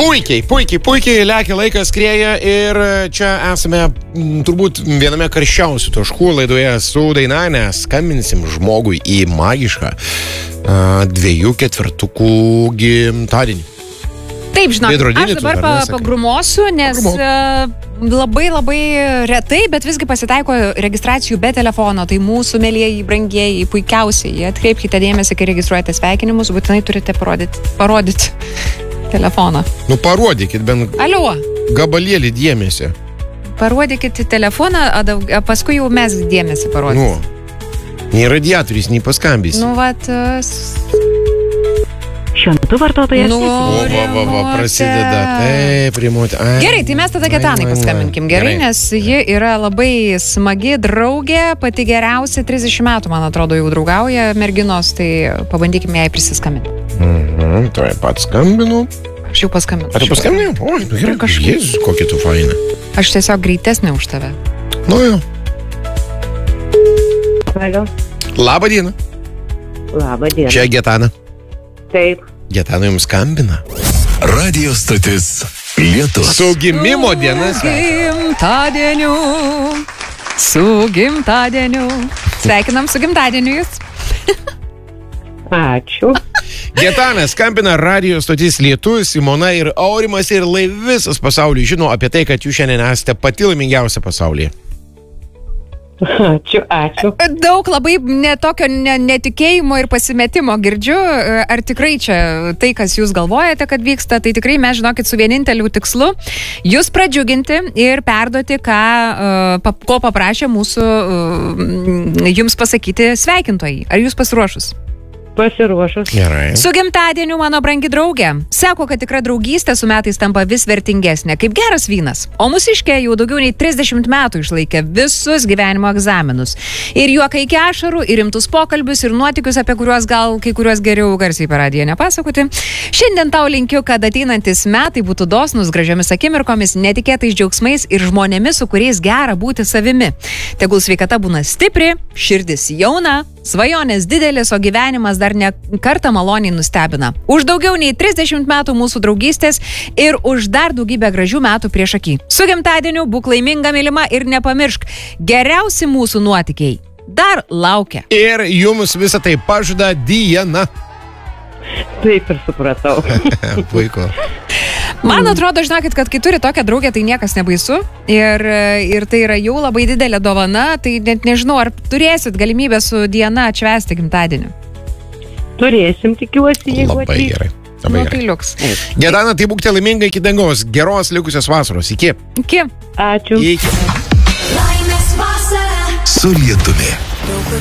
Puikiai lekia laikas skrieja ir čia esame turbūt viename karščiausių taškų laidoje su daina, nes skambinsim žmogui į magišką 2/4 gimtadienį. Taip, žinok, aš dabar pagrumosiu, nes labai retai, bet visgi pasitaiko registracijų be telefono. Tai mūsų mielieji, brangieji, puikiausiai. Atkreipkite dėmesį, kai registruojate sveikinimus, būtinai turite parodyti telefoną. Nu, parodykit bent Alio. Gabalėlį dėmesį. Parodykit telefoną, o paskui jau mes dėmesį parodysime. Nu, nei radiatorius, nei paskambys. Nu, vat... Šiuo metu vartotojas... Prasideda. Taip, rimuoti. Gerai, tai mes tada Getanai paskambinkim. Gerai, nes ji yra labai smagi draugė, pati geriausia, 30 metų, man atrodo, jau draugauja merginos, tai pabandykim jai prisiskambinti. Tai pat skambinu. Aš jau paskambinu. Ar tu paskambinai? Oi, nu gerai, Jėzus, kokia tu faina. Aš tiesiog greitesnė už tave. Nu jau. Alio. Labą dieną. Labą dieną. Čia Getana. Taip. Getana jums skambina. Radio stotis Lietus. Su gimimo diena. Su gimtadieniu. Sveikinam su gimtadieniu jūs. Ačiū. Getana skambina radio stotis Lietus, Simona ir Aurimas ir visas pasaulis žino apie tai, kad jūs šiandien esate pati laimingiausia pasaulyje. Ačiū. Daug labai tokio netikėjimo ir pasimetimo girdžiu. Ar tikrai čia tai, kas jūs galvojate, kad vyksta, tai tikrai mes, žinokit, su vieninteliu tikslu jūs pradžiuginti ir perduoti, ko paprašė mūsų jums pasakyti sveikintojai. Ar jūs pasiruošus? Pasiruošus. Gerai. Su gimtadieniu, mano brangi draugė. Sako, kad tikra draugystė su metais tampa vis vertingesnė, kaip geras vynas. O mūsiškė jau daugiau nei 30 metų išlaikė visus gyvenimo egzaminus. Ir juokai iki ašarų, ir rimtus pokalbius, ir nuotykius, apie kuriuos gal kai kuriuos geriau garsiai per radiją nepasakoti. Šiandien tau linkiu, kad ateinantis metai būtų dosnus gražiomis akimirkomis, netikėtais džiaugsmais ir žmonėmis, su kuriais gera būti savimi. Tegul sveikata būna stipri, širdis jauna, svajonės didelis, o gyvenimas dar ne kartą maloniai nustebina. Už daugiau nei 30 metų mūsų draugystės ir už dar daugybę gražių metų prieš akį. Su gimtadieniu, būk laiminga, mylima ir nepamiršk, geriausi mūsų nuotykiai dar laukia. Ir jums visą tai pažada Diana. Taip ir supratau. Puiku. Man atrodo, žinokit, kad kai turi tokią draugę, tai niekas nebaisu. Ir tai yra jau labai didelė dovana. Tai net nežinau, ar turėsit galimybę su Diana atšvęsti gimtadienį. Turėsim, tikiuosi, jeigu Labai atvyks. gerai. Nu, tai liuks. Getana, tai būkite laimingai iki dangos. Geros likusios vasaros. Iki. Iki. Ačiū. Iki. Su Lietumi.